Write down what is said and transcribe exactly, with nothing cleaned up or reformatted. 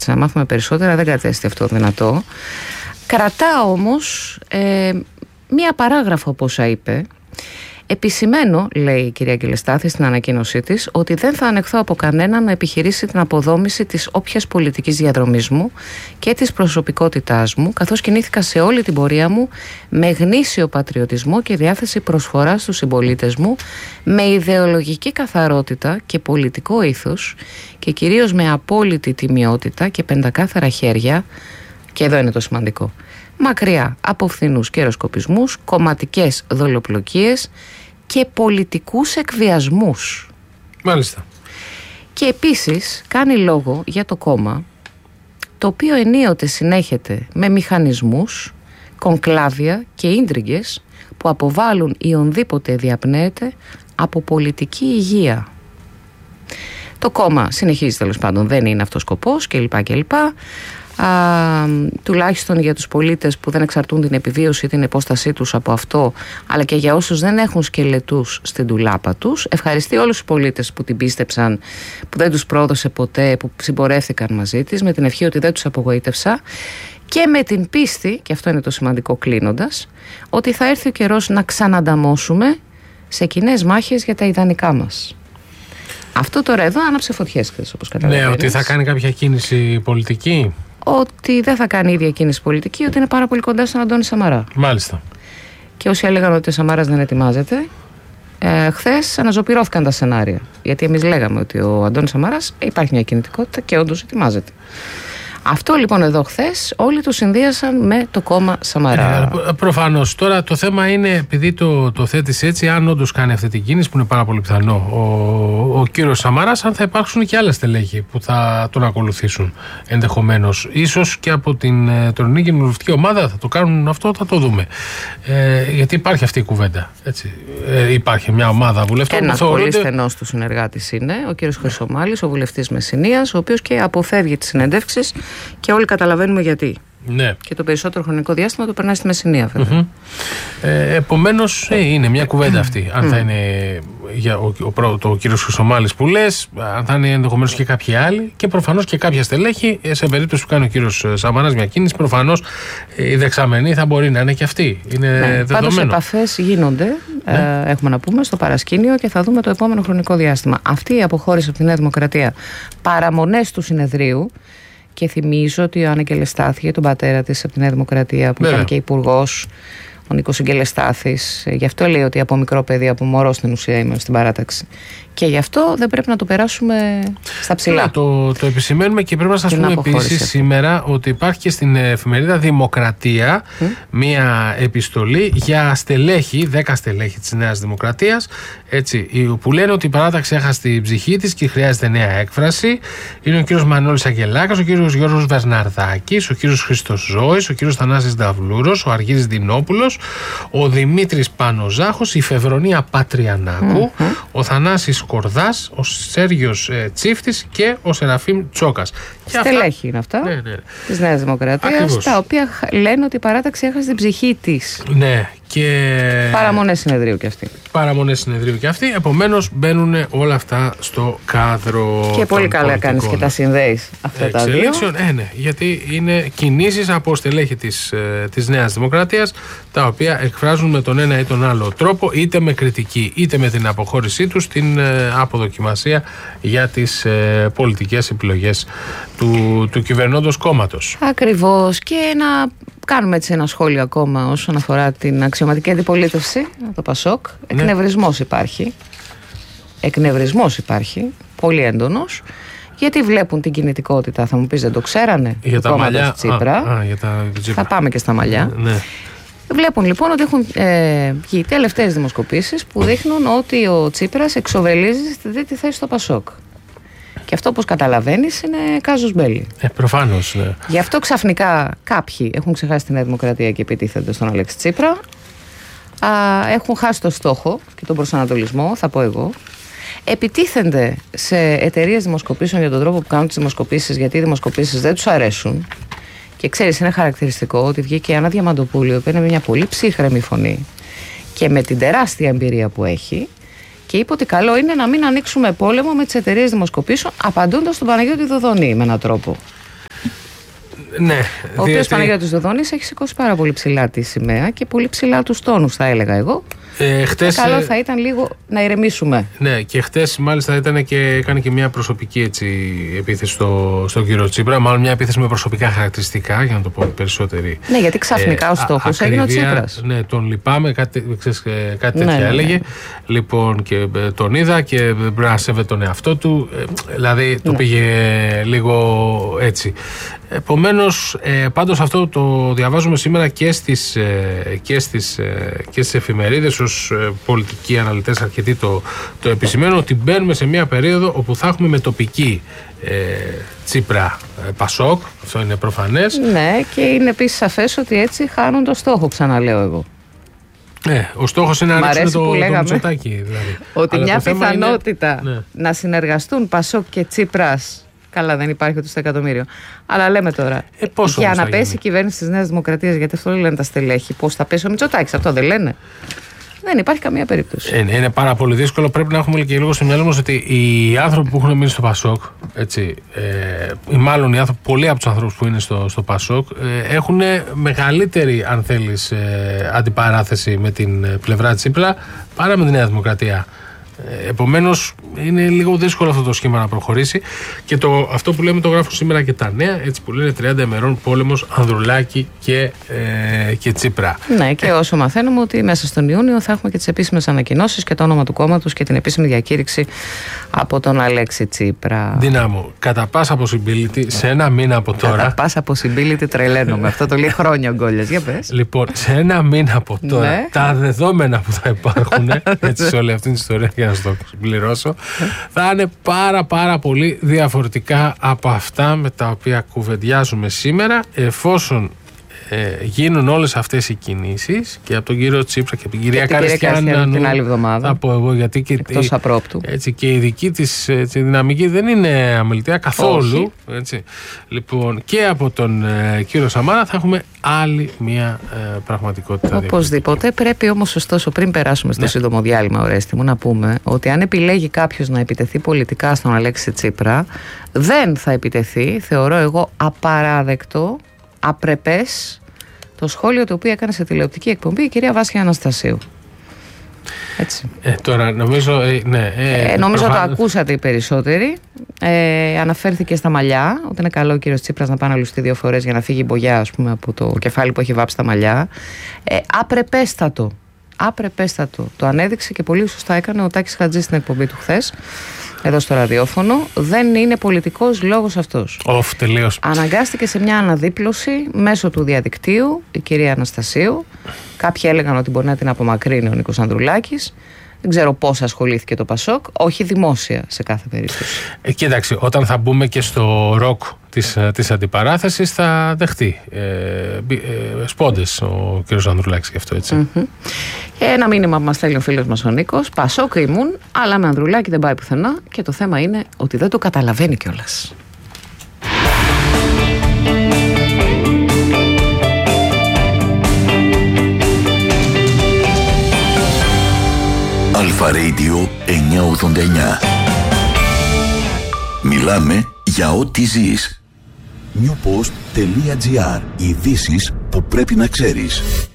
έτσι, να μάθουμε περισσότερα, δεν κατέστη αυτό δυνατό. Κρατά όμως ε, μία παράγραφο από όσα είπε. Επισημαίνω, λέει η κυρία Αγγελεστάθη στην ανακοίνωσή της, ότι δεν θα ανεχθώ από κανένα να επιχειρήσει την αποδόμηση της όποιας πολιτικής διαδρομής μου και της προσωπικότητάς μου, καθώς κινήθηκα σε όλη την πορεία μου με γνήσιο πατριωτισμό και διάθεση προσφοράς στους συμπολίτες μου, με ιδεολογική καθαρότητα και πολιτικό ήθος και κυρίως με απόλυτη τιμιότητα και πεντακάθαρα χέρια, και εδώ είναι το σημαντικό, μακριά από φθηνούς καιροσκοπισμούς, κομματικές δολοπλοκίες και πολιτικούς εκβιασμούς. Μάλιστα. Και επίσης κάνει λόγο για το κόμμα, το οποίο ενίοτε συνέχεται με μηχανισμούς, κονκλάβια και ίντριγκες που αποβάλλουν ιονδήποτε διαπνέεται από πολιτική υγεία. Το κόμμα συνεχίζει, τέλος πάντων, δεν είναι αυτός σκοπός κλπ. κλπ. Α, τουλάχιστον για τους πολίτες που δεν εξαρτούν την επιβίωση ή την υπόστασή τους από αυτό, αλλά και για όσους δεν έχουν σκελετούς στην τουλάπα τους. Ευχαριστεί όλους τους πολίτες που την πίστεψαν, που δεν τους πρόδωσε ποτέ, που συμπορεύθηκαν μαζί της, με την ευχή ότι δεν τους απογοήτευσα, και με την πίστη, και αυτό είναι το σημαντικό κλείνοντας, ότι θα έρθει ο καιρός να ξανανταμώσουμε σε κοινές μάχες για τα ιδανικά μας. Αυτό τώρα εδώ άναψε φωτιές χθες, όπως καταλαβαίνεις. Ναι, ότι θα κάνει κάποια κίνηση πολιτική. Ότι δεν θα κάνει η ίδια κίνηση πολιτική, ότι είναι πάρα πολύ κοντά στον Αντώνη Σαμαρά. Μάλιστα. Και όσοι έλεγαν ότι ο Σαμαράς δεν ετοιμάζεται, ε, χθες αναζωπυρώθηκαν τα σενάρια. Γιατί εμείς λέγαμε ότι ο Αντώνης Σαμαράς υπάρχει μια κινητικότητα και όντως ετοιμάζεται. Αυτό λοιπόν εδώ χθες όλοι το συνδύασαν με το κόμμα Σαμαρά. Ε, προφανώς. Τώρα το θέμα είναι, επειδή το, το θέτεις έτσι, αν όντως κάνει αυτή την κίνηση, που είναι πάρα πολύ πιθανό, ο, ο κύριος Σαμαράς, αν θα υπάρξουν και άλλες στελέχη που θα τον ακολουθήσουν ενδεχομένως. Ίσως και από την τωρινή κοινοβουλευτική ομάδα θα το κάνουν αυτό, θα το δούμε. Ε, γιατί υπάρχει αυτή η κουβέντα. Έτσι. Ε, υπάρχει μια ομάδα βουλευτών. Ένας που θεωρούνται... πολύ στενός του συνεργάτης είναι ο κύριος Χρυσομάλης, ο βουλευτής Μεσσηνίας, ο οποίος και αποφεύγει τις συνεντεύξεις. Και όλοι καταλαβαίνουμε γιατί. Ναι. Και το περισσότερο χρονικό διάστημα το περνάει στη Μεσσηνία, βέβαια. Mm-hmm. Ε, επομένως, ε, είναι μια κουβέντα αυτή. Αν mm. θα είναι για ο, ο, ο, ο κύριος Χρυσομάλης που λες, αν θα είναι ενδεχομένως και κάποιοι άλλοι, και προφανώς και κάποια στελέχη, σε περίπτωση που κάνει ο κύριος Σαμαράς μια κίνηση, προφανώς η δεξαμενή θα μπορεί να είναι και αυτή. Είναι ναι. δεδομένο. Πάντως επαφές γίνονται, ναι. ε, έχουμε να πούμε, στο παρασκήνιο, και θα δούμε το επόμενο χρονικό διάστημα. Αυτή η αποχώρηση από τη Νέα Δημοκρατία, παραμονές του συνεδρίου. Και θυμίζω ότι ο Άννα Κελεστάθη, τον πατέρα της από τη Νέα Δημοκρατία, που ήταν και υπουργός, ο Νίκος Κελεστάθης, γι' αυτό λέει ότι από μικρό παιδί, από μωρό στην ουσία είμαι στην παράταξη. Και γι' αυτό δεν πρέπει να το περάσουμε στα ψηλά. Ναι, το, το επισημαίνουμε, και πρέπει να σας πούμε επίσης σήμερα ότι υπάρχει και στην εφημερίδα Δημοκρατία mm. μία επιστολή για στελέχη, δέκα στελέχη της Νέας Δημοκρατίας, έτσι, που λένε ότι η παράταξη έχασε την ψυχή της και χρειάζεται νέα έκφραση. Είναι ο κύριος Μανώλης Αγγελάκας, ο κύριος Γιώργος Βερναρδάκης, ο κύριος Χριστός Ζώης, ο κύριος Θανάσης Νταυλούρος, ο Αργύρης Δινόπουλος, ο Δημήτρης Πανοζάχος, η Φεβρονία Πατριανάκου, mm-hmm. ο Θανάσης Κορδάς, ο Σέργιος ε, Τσίφτης και ο Σεραφείμ Τσόκας. Στελέχη είναι αυτά, ναι, ναι. της Νέας Δημοκρατίας, τα οποία λένε ότι η παράταξη έχασε την ψυχή της. Ναι. Και... παραμονές συνεδρίου και αυτή. Παραμονές συνεδρίου και αυτή. Επομένως μπαίνουν όλα αυτά στο κάδρο. Και πολύ καλά κάνεις και τα συνδέεις αυτά τα δύο. Ε, ναι, γιατί είναι κινήσεις από στελέχη της, ε, της Νέας Δημοκρατίας, τα οποία εκφράζουν με τον ένα ή τον άλλο τρόπο, είτε με κριτική είτε με την αποχώρησή τους, την ε, αποδοκιμασία για τις ε, πολιτικές επιλογές του, του κυβερνώντος κόμματος. Ακριβώς. Και να κάνουμε έτσι ένα σχόλιο ακόμα όσον αφορά την αξιωματική αντιπολίτευση, το ΠΑΣΟΚ. Ναι. Εκνευρισμός υπάρχει. Εκνευρισμός υπάρχει, πολύ έντονος. Γιατί βλέπουν την κινητικότητα, θα μου πεις, δεν το ξέρανε, για το τα μαλλιά Τσίπρα. Α, α, για τα Τσίπρα. Θα πάμε και στα μαλλιά. Ναι. Βλέπουν λοιπόν ότι έχουν ε, βγει τελευταίες δημοσκοπήσεις που δείχνουν ότι ο Τσίπρας εξοβελίζει στη τρίτη θέση στο ΠΑΣΟΚ. Και αυτό, όπως καταλαβαίνεις, είναι κάζος μπέλι. Ε, προφανώς, ναι. Γι' αυτό ξαφνικά κάποιοι έχουν ξεχάσει τη Νέα Δημοκρατία και επιτίθενται στον Αλέξη Τσίπρα. Α, έχουν χάσει το στόχο και τον προσανατολισμό, θα πω εγώ. Επιτίθενται σε εταιρείες δημοσκοπήσεων για τον τρόπο που κάνουν τις δημοσκοπήσεις, γιατί οι δημοσκοπήσεις δεν τους αρέσουν. Και ξέρεις, είναι χαρακτηριστικό ότι βγήκε η Άννα Διαμαντοπούλου, που είναι μια πολύ ψύχρεμη φωνή και με την τεράστια εμπειρία που έχει. Και είπε ότι καλό είναι να μην ανοίξουμε πόλεμο με τις εταιρείες δημοσκοπήσεων, απαντώντας στον Παναγιώτη Δοδονή με έναν τρόπο. Ναι, ο οποίος Παναγιώτης Δοδόνης έχει σηκώσει πάρα πολύ ψηλά τη σημαία και πολύ ψηλά τους τόνους, θα έλεγα εγώ. Ε, χτες, και καλό θα ήταν λίγο να ηρεμήσουμε. Ναι, και χτες μάλιστα ήταν και, έκανε και μια προσωπική έτσι, επίθεση στο, στον κύριο Τσίπρα. Μάλλον μια επίθεση με προσωπικά χαρακτηριστικά, για να το πω περισσότερη. Ναι, γιατί ξαφνικά ε, ο στόχος έγινε ο Τσίπρας. Ναι, τον λυπάμαι, κάτι, ξέρεις, κάτι τέτοια ναι, έλεγε. Ναι, ναι. Λοιπόν, και τον είδα και πρέπει να σέβεται τον εαυτό του. Ε, δηλαδή το ναι. πήγε λίγο έτσι. Επομένως, ε, πάντως αυτό το διαβάζουμε σήμερα και στις, ε, και στις, ε, και στις εφημερίδες, ως ε, πολιτικοί αναλυτές αρκετοί το, το επισημαίνουν, ότι μπαίνουμε σε μια περίοδο όπου θα έχουμε με τοπική ε, Τσίπρα ε, Πασόκ, αυτό είναι προφανές. Ναι, και είναι επίσης σαφές ότι έτσι χάνουν το στόχο, ξαναλέω εγώ. Ναι, ο στόχος είναι να ρίξουν το, το Μητσοτάκη. Δηλαδή. Ότι αλλά μια πιθανότητα είναι... ναι. να συνεργαστούν Πασόκ και Τσίπρας. Καλά, δεν υπάρχει ούτε στο εκατομμύριο. Αλλά λέμε τώρα, ε, για να πέσει η κυβέρνηση της Νέας Δημοκρατίας, γιατί αυτό λένε τα στελέχη, πώς θα πέσει ο Μητσοτάκης, αυτό δεν λένε. Δεν υπάρχει καμία περίπτωση. Είναι, είναι πάρα πολύ δύσκολο. Πρέπει να έχουμε και λίγο στο μυαλό μας ότι οι άνθρωποι που έχουν μείνει στο Πασόκ, έτσι, ε, ή μάλλον οι άνθρωποι, πολλοί από τους ανθρώπους που είναι στο, στο Πασόκ, ε, έχουν μεγαλύτερη, αν θέλεις, ε, αντιπαράθεση με την πλευρά Τσίπρα παρά με τη Νέα Δημοκρατία. Επομένως είναι λίγο δύσκολο αυτό το σχήμα να προχωρήσει και το, αυτό που λέμε το γράφουν σήμερα και τα νέα, έτσι που λένε τριάντα ημερών πόλεμος Ανδρουλάκη και, ε, και Τσίπρα. Ναι, και όσο μαθαίνουμε ότι μέσα στον Ιούνιο θα έχουμε και τις επίσημες ανακοινώσεις και το όνομα του κόμματος και την επίσημη διακήρυξη από τον Αλέξη Τσίπρα. Δυνάμω, κατά πάσα possibility σε ένα μήνα από τώρα. Κατά πάσα possibility τρελαίνομαι. Αυτό το λέει χρόνια ο Γκόλιας. Για πες. Λοιπόν, σε ένα μήνα από τώρα, ναι. τα δεδομένα που θα υπάρχουν έτσι, σε όλη αυτή την ιστορία, για να το συμπληρώσω, θα είναι πάρα πάρα πολύ διαφορετικά από αυτά με τα οποία κουβεντιάζουμε σήμερα, εφόσον ε, γίνουν όλες αυτές οι κινήσεις και από τον κύριο Τσίπρα και από την κυρία Καριστιάνου την άλλη εβδομάδα, από εγώ, γιατί και, εκτός απρόπτου. Έτσι, και η δική της έτσι, δυναμική δεν είναι αμεληταία καθόλου, έτσι. Λοιπόν, και από τον ε, κύριο Σαμάρα θα έχουμε άλλη μια ε, πραγματικότητα. Οπωσδήποτε. Πρέπει όμως, ωστόσο, πριν περάσουμε στο ναι. σύντομο διάλειμμα, Ορέστη μου, να πούμε ότι αν επιλέγει κάποιος να επιτεθεί πολιτικά στον Αλέξη Τσίπρα, δεν θα επιτεθεί, θεωρώ εγώ, απαράδεκτο, απρεπές, το σχόλιο το οποίο έκανε σε τηλεοπτική εκπομπή η κυρία Βάσια Αναστασίου. Έτσι. Ε, τώρα νομίζω. Ε, ναι, ε, ε, νομίζω προφαν... το ακούσατε οι περισσότεροι. Ε, αναφέρθηκε στα μαλλιά, ότι είναι καλό ο κύριος Τσίπρας να πάει να λουστεί δύο φορές για να φύγει η μπογιά, ας πούμε, από το κεφάλι που έχει βάψει τα μαλλιά. Ε, απρεπέστατο. Απρεπέστατο. Το ανέδειξε και πολύ σωστά έκανε ο Τάκης Χατζής στην εκπομπή του χθες, εδώ στο ραδιόφωνο. Δεν είναι πολιτικός λόγος αυτός. Οφ, τελείως. Αναγκάστηκε σε μια αναδίπλωση μέσω του διαδικτύου η κυρία Αναστασίου. Κάποιοι έλεγαν ότι μπορεί να την απομακρύνει ο Νίκος Ανδρουλάκης. Δεν ξέρω πώς ασχολήθηκε το Πασόκ. Όχι δημόσια σε κάθε περίπτωση. Ε, κοίταξε, όταν θα μπούμε και στο ροκ της, της αντιπαράθεσης θα δεχτεί ε, ε, σπόντες ο κ. Ανδρουλάκης γι' αυτό, έτσι. Mm-hmm. Και ένα μήνυμα που μας στέλνει ο φίλος μας ο Νίκος. Πασόκ ήμουν, αλλά με Ανδρουλάκη δεν πάει πουθενά και το θέμα είναι ότι δεν το καταλαβαίνει κιόλας. Αλφα Radio εννιακόσια ογδόντα εννιά. Μιλάμε για ό,τι ζεις. newpost.gr. Ειδήσεις που πρέπει να ξέρεις.